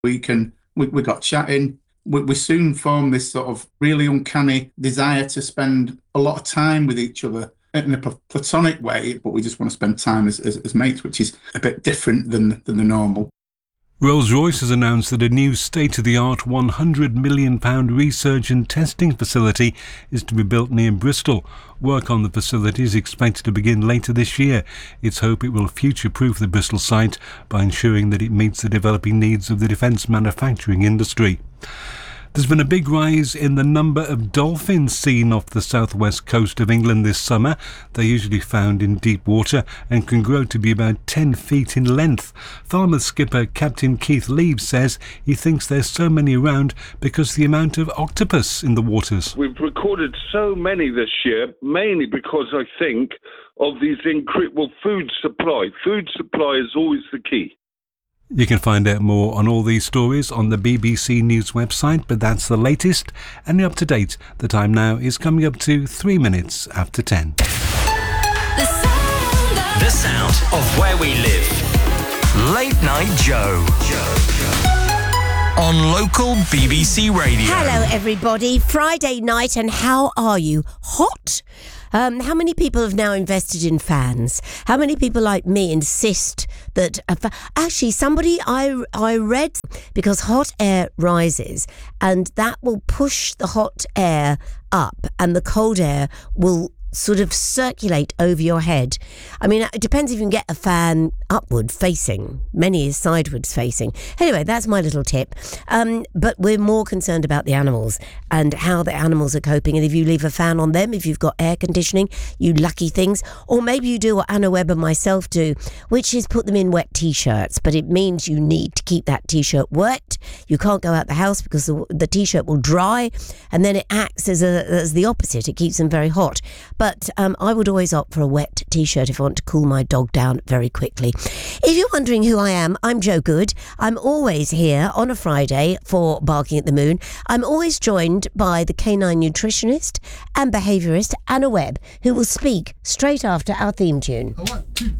week and we got chatting. We soon formed this sort of really uncanny desire to spend a lot of time with each other in a platonic way, but we just want to spend time as mates, which is a bit different than the normal. Rolls-Royce has announced that a new state-of-the-art £100 million research and testing facility is to be built near Bristol. Work on the facility is expected to begin later this year. It's hoped it will future-proof the Bristol site by ensuring that it meets the developing needs of the defence manufacturing industry. There's been a big rise in the number of dolphins seen off the southwest coast of England this summer. They're usually found in deep water and can grow to be about 10 feet in length. Falmouth skipper Captain Keith Leaves says he thinks there's so many around because of the amount of octopus in the waters. We've recorded so many this year, mainly because I think of these incredible food supply. Food supply is always the key. You can find out more on all these stories on the BBC News website, but that's the latest and up to date. The time now is coming up to 3 minutes after 10. The sound of where we live. Late Night Joe. On local BBC Radio. Hello everybody, Friday night, and how are you? Hot? How many people have now invested in fans? How many people like me insist that... Actually, somebody I read, because hot air rises and that will push the hot air up and the cold air will sort of circulate over your head. I mean, it depends if you can get a fan upward facing. Many is sideways facing. Anyway, that's my little tip. But we're more concerned about the animals and how the animals are coping. And if you leave a fan on them, if you've got air conditioning, you lucky things. Or maybe you do what Anna Webb and myself do, which is put them in wet T-shirts. But it means you need to keep that T-shirt wet. You can't go out the house because the T-shirt will dry. And then it acts as the opposite. It keeps them very hot. But I would always opt for a wet T-shirt if I want to cool my dog down very quickly. If you're wondering who I am, I'm Joe Good. I'm always here on a Friday for Barking at the Moon. I'm always joined by the canine nutritionist and behaviourist Anna Webb, who will speak straight after our theme tune. 1, 2,